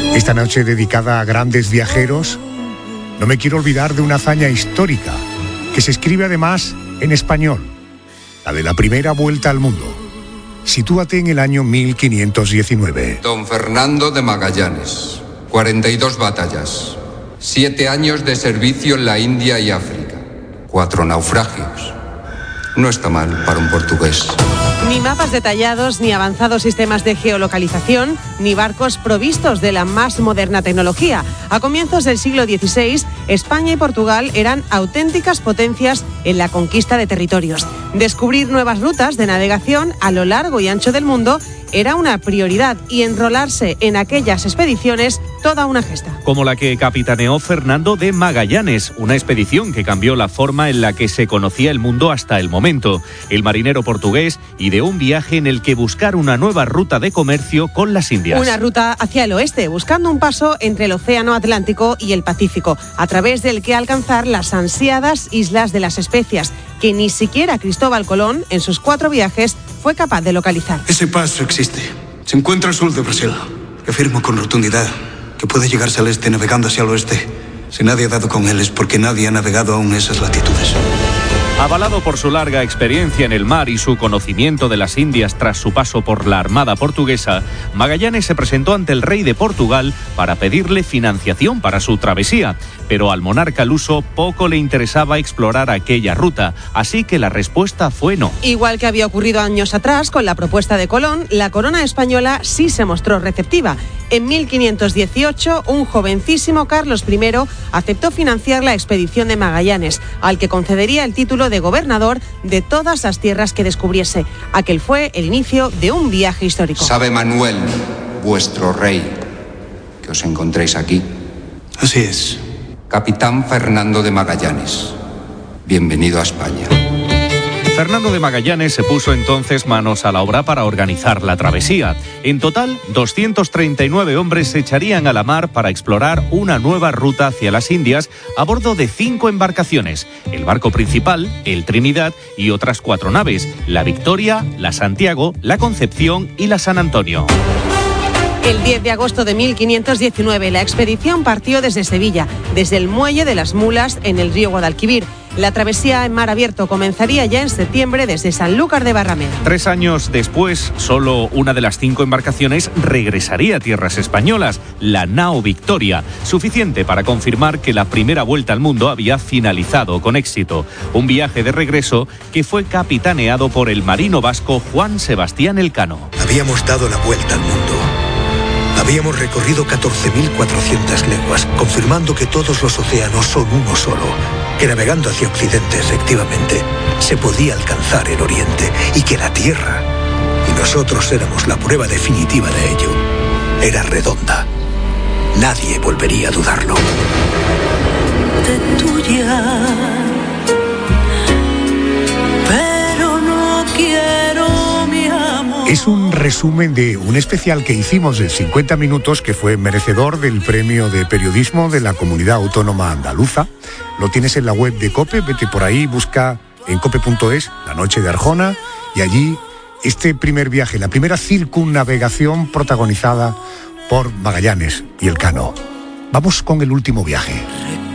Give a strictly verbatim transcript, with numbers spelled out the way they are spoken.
Esta noche dedicada a grandes viajeros, no me quiero olvidar de una hazaña histórica que se escribe además en español, la de la primera vuelta al mundo. Sitúate en el año mil quinientos diecinueve. Don Fernando de Magallanes, cuarenta y dos batallas, siete años de servicio en la India y África, cuatro naufragios. No está mal para un portugués. Ni mapas detallados, ni avanzados sistemas de geolocalización, ni barcos provistos de la más moderna tecnología. A comienzos del siglo dieciséis, España y Portugal eran auténticas potencias en la conquista de territorios. Descubrir nuevas rutas de navegación a lo largo y ancho del mundo era una prioridad y enrolarse en aquellas expediciones toda una gesta. Como la que capitaneó Fernando de Magallanes, una expedición que cambió la forma en la que se conocía el mundo hasta el momento. El marinero portugués ideó un viaje en el que buscar una nueva ruta de comercio con las Indias. Una ruta hacia el oeste, buscando un paso entre el Océano Atlántico y el Pacífico, a través del que alcanzar las ansiadas Islas de las Especias, que ni siquiera Cristóbal Colón, en sus cuatro viajes, fue capaz de localizar. Ese paso existe. Se encuentra al sur de Brasil. Afirmo con rotundidad que puede llegarse al este navegando hacia el oeste. Si nadie ha dado con él es porque nadie ha navegado aún esas latitudes. Avalado por su larga experiencia en el mar y su conocimiento de las Indias tras su paso por la Armada portuguesa, Magallanes se presentó ante el rey de Portugal para pedirle financiación para su travesía. Pero al monarca luso poco le interesaba explorar aquella ruta, así que la respuesta fue no. Igual que había ocurrido años atrás con la propuesta de Colón, la corona española sí se mostró receptiva. En mil quinientos dieciocho, un jovencísimo Carlos primero aceptó financiar la expedición de Magallanes, al que concedería el título de gobernador de todas las tierras que descubriese. Aquel fue el inicio de un viaje histórico. ¿Sabe Manuel, vuestro rey, que os encontréis aquí? Así es. Capitán Fernando de Magallanes. Bienvenido a España. Fernando de Magallanes se puso entonces manos a la obra para organizar la travesía. En total, doscientos treinta y nueve hombres se echarían a la mar para explorar una nueva ruta hacia las Indias a bordo de cinco embarcaciones: el barco principal, el Trinidad y otras cuatro naves: la Victoria, la Santiago, la Concepción y la San Antonio. El diez de agosto de mil quinientos diecinueve, la expedición partió desde Sevilla, desde el muelle de las Mulas en el río Guadalquivir. La travesía en mar abierto comenzaría ya en septiembre desde Sanlúcar de Barrameda. Tres años después, solo una de las cinco embarcaciones regresaría a tierras españolas, la nao Victoria, suficiente para confirmar que la primera vuelta al mundo había finalizado con éxito. Un viaje de regreso que fue capitaneado por el marino vasco Juan Sebastián Elcano. Habíamos dado la vuelta al mundo. Habíamos recorrido catorce mil cuatrocientas leguas, confirmando que todos los océanos son uno solo, que navegando hacia Occidente, efectivamente, se podía alcanzar el Oriente, y que la Tierra, y nosotros éramos la prueba definitiva de ello, era redonda. Nadie volvería a dudarlo. De tuya, pero no quiero. Es un resumen de un especial que hicimos de cincuenta minutos que fue merecedor del premio de periodismo de la Comunidad Autónoma Andaluza. Lo tienes en la web de COPE, vete por ahí, busca en cope punto es, La Noche de Arjona, y allí este primer viaje, la primera circunnavegación protagonizada por Magallanes y Elcano. Vamos con el último viaje.